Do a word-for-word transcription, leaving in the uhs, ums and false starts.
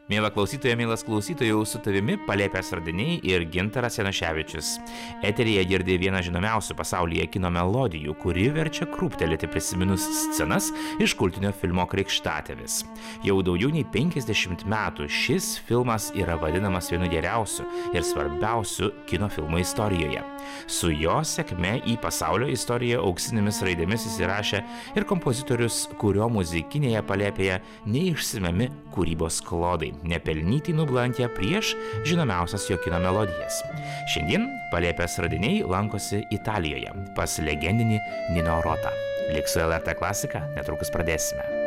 Miela klausytoja, mielas klausytojau, su tavimi Palėpės radiniai ir Gintaras Januševičius. Eteryje girdė vieną žinomiausių pasaulyje kino melodijų, kuri verčia krūptelėti prisiminus scenas iš kultinio filmo Krikštatėvis. Jau daugiau nei penkiasdešimt metų šis filmas yra vadinamas vienu geriausiu ir svarbiausiu kino filmų istorijoje. Su jo sėkme į pasaulio istoriją auksinėmis raidėmis įsirašė ir kompozitorius, kurio muzikinėje Palėpėje neišsemiami kūrybos klodai, nepelnytai nublankė prieš žinomiausias jo kino melodijas. Šiandien Palėpės radiniai lankosi Italijoje pas legendinį Nino Rota. Lik su L R T klasika, netrukus pradėsime.